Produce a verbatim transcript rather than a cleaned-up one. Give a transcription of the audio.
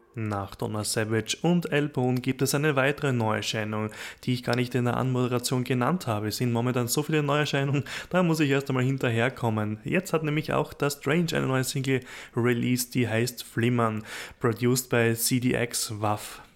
Nach Donna Savage und L-Bone gibt es eine weitere Neuerscheinung, die ich gar nicht in der Anmoderation genannt habe. Es sind momentan so viele Neuerscheinungen, da muss ich erst einmal hinterherkommen. Jetzt hat nämlich auch das Strange eine neue Single released, die heißt Flimmern, produced by C D X W A F.